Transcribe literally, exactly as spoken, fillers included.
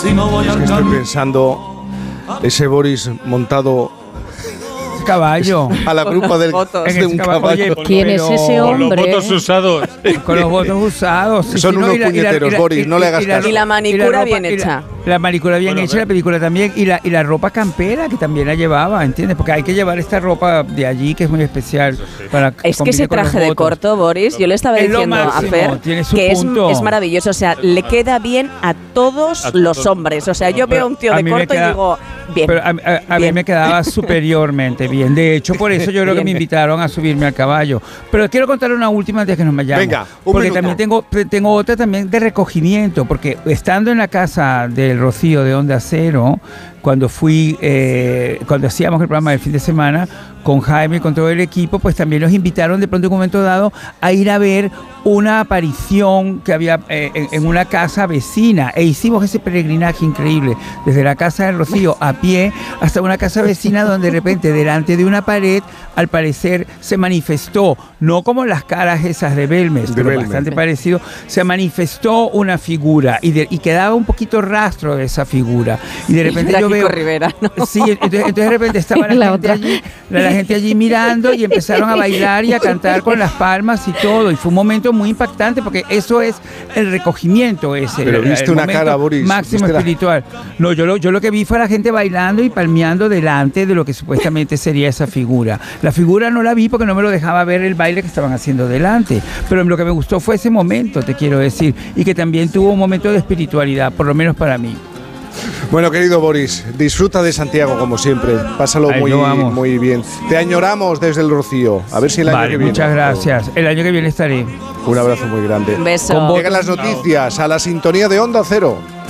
Si no voy Es al que estoy campo. pensando ese Boris montado Caballo. a la grupa del, Fotos. de un Caballo. caballo. Oye, ¿Quién es pero- ese Con los hombre? votos usados. Con los votos usados. Sí, Son sí, no, unos y la- y la- puñeteros, y la- Boris, no le hagas caso. Y la manicura ropa- bien y la- hecha. La manicura bien Bueno, hecha, ve- la película también. Y la, y la ropa campera, que también la llevaba, ¿entiendes? Porque hay que llevar esta ropa de allí, que es muy especial. Para Es que ese combine con los traje de votos. corto, Boris, yo le estaba Es lo diciendo a máximo, Fer tiene su que es, punto. es maravilloso. O sea, le queda bien a todos A los todos. hombres. O sea, yo veo a un tío A de mí me corto queda- y digo, bien. Pero a, a- a mí bien. me quedaba superiormente bien. De hecho, por eso yo creo que Bien. me invitaron a subirme al caballo. Pero quiero contar una última antes que nos vayamos. Venga, un Porque minuto. también tengo, tengo otra también de recogimiento. Porque estando en la casa del Rocío de Onda Cero, cuando fui, eh, cuando hacíamos el programa del fin de semana con Jaime y con todo el equipo, pues también nos invitaron de pronto en un momento dado a ir a ver una aparición que había eh, en, en una casa vecina, e hicimos ese peregrinaje increíble desde la casa del Rocío a pie hasta una casa vecina donde de repente delante de una pared al parecer se manifestó, no como las caras esas de Belmes, De pero Belmes. bastante parecido, se manifestó una figura y, de- y quedaba un poquito rastro de esa figura y de repente Era yo Kiko veo Rivera, ¿no? sí, entonces, entonces de repente estaba la, La gente otra. allí, la, la gente allí mirando y empezaron a bailar y a cantar con las palmas y todo. Y fue un momento muy impactante porque eso es el recogimiento ese. Pero el- viste el una momento cara, Boris, máximo viste la- espiritual. No, yo lo, yo lo que vi fue a la gente bailando y palmeando delante de lo que supuestamente sería esa figura. La figura no la vi porque no me lo dejaba ver el baile que estaban haciendo delante. Pero lo que me gustó fue ese momento, te quiero decir. Y que también tuvo un momento de espiritualidad, por lo menos para mí. Bueno, querido Boris, disfruta de Santiago como siempre. Pásalo Ay, muy, yo amo. muy bien. Te añoramos desde el Rocío. A ver si el año Vale, que viene. muchas gracias. El año que viene estaré. Un abrazo muy grande. Un beso. Con vos- Llegan las noticias a la sintonía de Onda Cero.